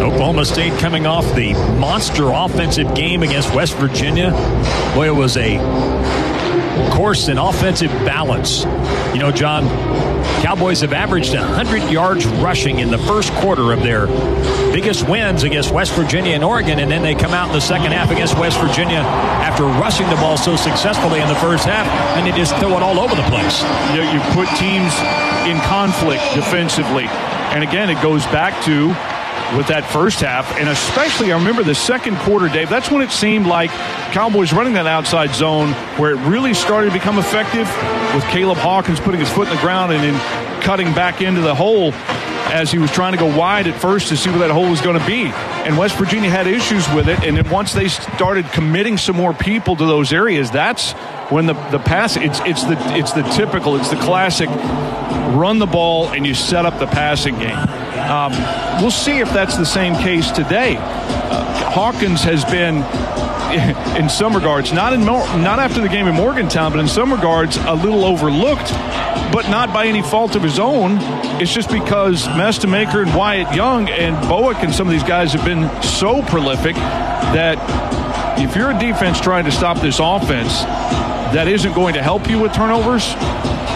Oklahoma State coming off the monster offensive game against West Virginia. Boy, it was a course in offensive balance. You know, John, Cowboys have averaged 100 yards rushing in the first quarter of their biggest wins against West Virginia and Oregon, and then they come out in the second half against West Virginia after rushing the ball so successfully in the first half, and they just throw it all over the place. You put teams in conflict defensively. And again, it goes back to with that first half, and especially I remember the second quarter, Dave, that's when it seemed like Cowboys running that outside zone where it really started to become effective with Caleb Hawkins putting his foot in the ground and then cutting back into the hole as he was trying to go wide at first to see where that hole was going to be. And West Virginia had issues with it, and then once they started committing some more people to those areas, that's when the pass, it's the typical, it's the classic run the ball and you set up the passing game. We'll see if that's the same case today. Hawkins has been, in some regards, not after the game in Morgantown, but in some regards a little overlooked, but not by any fault of his own. It's just because Mestamaker and Wyatt Young and Bowick and some of these guys have been so prolific that if you're a defense trying to stop this offense that isn't going to help you with turnovers,